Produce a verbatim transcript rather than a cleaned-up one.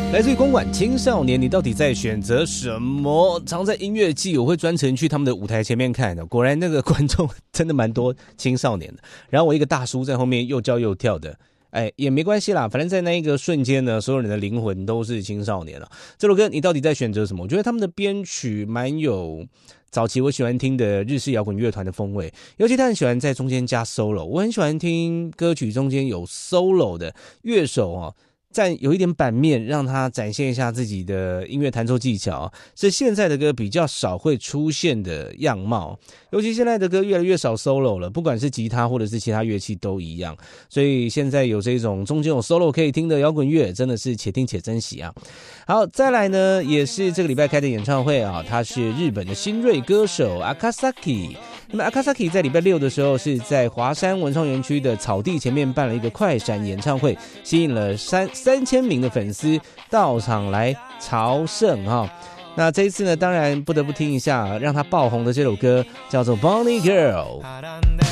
来自于公馆青少年，你到底在选择什么？常在音乐季，我会专程去他们的舞台前面看的。果然那个观众真的蛮多青少年的。然后我一个大叔在后面又叫又跳的，哎，也没关系啦，反正在那一个瞬间呢，所有人的灵魂都是青少年了。这首歌你到底在选择什么？我觉得他们的编曲蛮有早期我喜欢听的日式摇滚乐团的风味，尤其他很喜欢在中间加 solo， 我很喜欢听歌曲中间有 solo 的乐手哦。占有一点版面，让他展现一下自己的音乐弹奏技巧，是现在的歌比较少会出现的样貌。尤其现在的歌越来越少 solo 了，不管是吉他或者是其他乐器都一样。所以现在有这种中间有 solo 可以听的摇滚乐，真的是且听且珍惜啊！好，再来呢，也是这个礼拜开的演唱会啊，他是日本的新锐歌手 Akasaki。那么 Akasaki 在礼拜六的时候是在华山文创园区的草地前面办了一个快闪演唱会，吸引了三三千名的粉丝到场来朝圣哈。那这一次呢，当然不得不听一下让他爆红的这首歌，叫做《Bunny Girl》。